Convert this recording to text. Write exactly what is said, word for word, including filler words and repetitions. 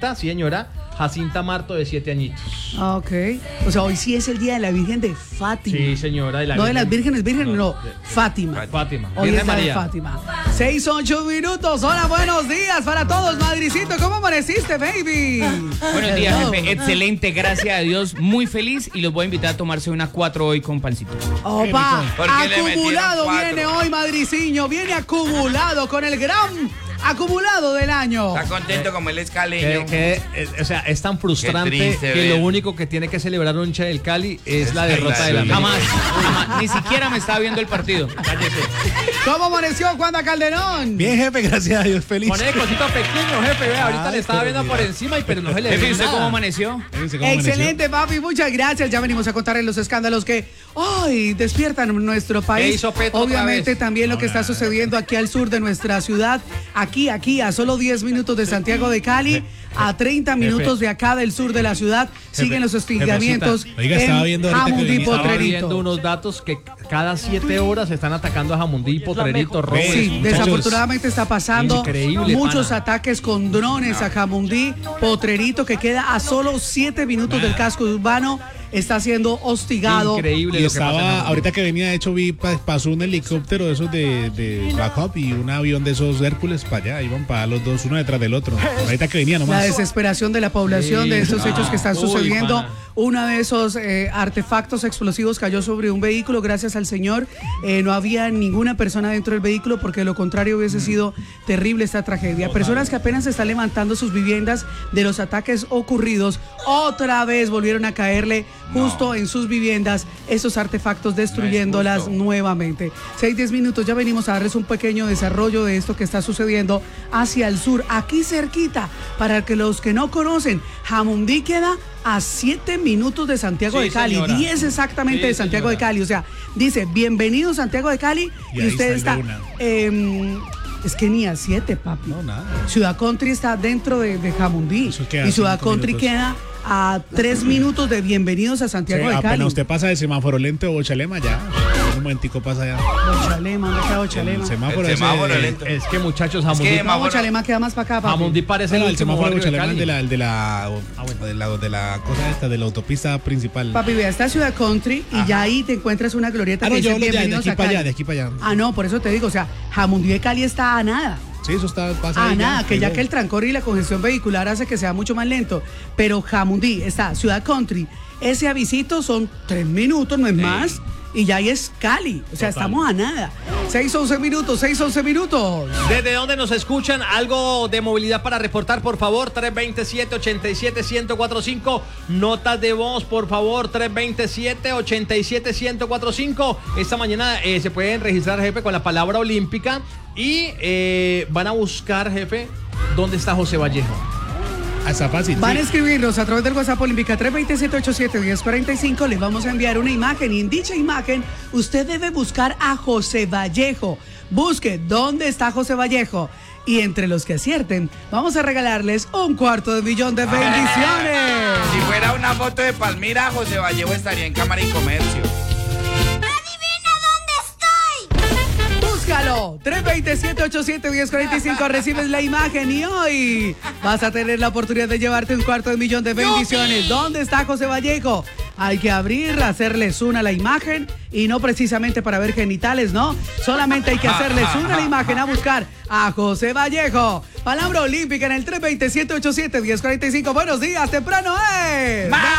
Jacinta, sí señora, Jacinta Marto de siete añitos. Ah, ok. O sea, hoy sí es el día de la Virgen de Fátima. Sí, señora. De la no Virgen. de las vírgenes, vírgenes, no, no. Fátima. Fátima. Hoy Virgen es la de María. Fátima. Seis, ocho minutos. Hola, buenos días para todos, Madricito. ¿Cómo amaneciste, baby? Buenos días, Hello. jefe. Excelente, gracias a Dios. Muy feliz y los voy a invitar a tomarse una cuatro hoy con pancito. Opa, ¿Por qué le acumulado metieron cuatro? viene hoy, Madriciño. Viene acumulado con el gran acumulado del año. Está contento como él es Que, caleño. que, eh, o sea, es tan frustrante triste que ver. lo único que tiene que celebrar un hincha del Cali es, Es la derrota la de la de- América. Jamás, jamás. Ni siquiera me estaba viendo el partido. ¿Cómo amaneció Juanda Calderón? Bien, jefe, gracias a Dios, feliz. Con el cosito pequeño, jefe, vea, ahorita Ay, le estaba pero viendo mira. por encima, y pero no se le Jefe, ve ¿usted nada. cómo amaneció? Fíjense cómo amaneció. Excelente, papi, muchas gracias. Ya venimos a contarles los escándalos que hoy despiertan nuestro país. hizo Petro otra Obviamente vez? también lo que está sucediendo aquí al sur de nuestra ciudad, aquí, aquí, a solo diez minutos de Santiago de Cali, a treinta minutos de acá del sur de la ciudad, siguen los hostigamientos Oiga, estaba viendo en ahorita que Jamundí venía- Estaba Potrerito. viendo unos datos que cada siete horas están atacando a Jamundí, Potrerito, Robles. Sí, muchachos. desafortunadamente está pasando Increíble, muchos pana. ataques con drones a Jamundí, Potrerito, que queda a solo siete minutos del casco urbano, está siendo hostigado. Increíble Y lo que pasa en estaba, Jamundí. ahorita que venía, de hecho, vi, pa- pasó un helicóptero de esos de, de backup y un avión de esos Hércules para allá. Iban para los dos, uno detrás del otro. Ahorita que venía La nomás. desesperación de la población Sí, de estos ah, hechos que están uy, sucediendo. pana. Uno de esos eh, artefactos explosivos cayó sobre un vehículo, gracias al Señor. Eh, no había ninguna persona dentro del vehículo porque de lo contrario hubiese sido terrible esta tragedia. Personas que apenas están levantando sus viviendas de los ataques ocurridos, otra vez volvieron a caerle justo en sus viviendas esos artefactos, destruyéndolas nuevamente. Seis, diez minutos, ya venimos a darles un pequeño desarrollo de esto que está sucediendo hacia el sur, aquí cerquita, para que los que no conocen, Jamundí queda a siete minutos de Santiago Sí, de Cali, señora. diez exactamente Sí, de Santiago señora. de Cali, o sea, dice, bienvenido Santiago de Cali, Y y, ahí usted está está, el de una. eh, es que ni a siete, papi. No, nada. Ciudad Country está dentro de, de Jamundí, Eso queda y Ciudad cinco Country minutos. queda a tres minutos de bienvenidos a Sí, Santiago de Cali. apenas usted pasa del semáforo lento o Bochalema, ya. Un momentico pasa ya. Bochalema, ¿dónde queda Bochalema? El semáforo, El ese- semáforo lento. Es que muchachos, Es Jamundí, que No, semáforo- Bochalema queda más para acá, papi. Jamundí parece Bueno, el el último semáforo de barrio de Bochalema Cali. de la, el de la, de la, de la cosa esta, de la autopista principal. Papi, vea, está Ciudad Country y ya ahí te encuentras una glorieta Ah, que no, yo dice hablo ya de bienvenidos aquí a para Cali. allá, de aquí para allá. Ah, no, por eso te digo, o sea, Jamundí de Cali está a nada. Sí, eso está, pasa Ah, ahí nada, que ya ahí que el trancón y la congestión vehicular hace que sea mucho más lento. Pero Jamundí está Ciudad Country, ese avisito son tres minutos, no es más. Y ya ahí es Cali. O sea, estamos a nada. seis, once minutos, seis, once minutos. ¿Desde dónde nos escuchan? Algo de movilidad para reportar, por favor. tres dos siete, ocho siete, uno cero cuatro cinco. Notas de voz, por favor. tres dos siete, ocho siete, uno cero cuatro cinco. Esta mañana eh, se pueden registrar, jefe, con la palabra olímpica. Y eh, van a buscar, jefe, dónde está José Vallejo. Ah, está fácil. Van a sí. escribirnos a través del WhatsApp Olímpica tres dos siete, ocho siete, uno cero cuatro cinco. Les vamos a enviar una imagen y en dicha imagen usted debe buscar a José Vallejo. Busque dónde está José Vallejo. Y entre los que acierten, vamos a regalarles un cuarto de millón de bendiciones. Si fuera una foto de Palmira, José Vallejo estaría en Cámara y Comercio. Búscalo. tres dos siete, ocho siete, uno cero cuatro cinco. Recibes la imagen y hoy vas a tener la oportunidad de llevarte un cuarto de millón de bendiciones. ¿Dónde está José Vallejo? Hay que abrir, hacerle zoom a la imagen y no precisamente para ver genitales, ¿no? Solamente hay que hacerle zoom a la imagen a buscar a José Vallejo. Palabra olímpica en el tres dos siete, ocho siete, uno cero cuatro cinco. Buenos días, temprano es.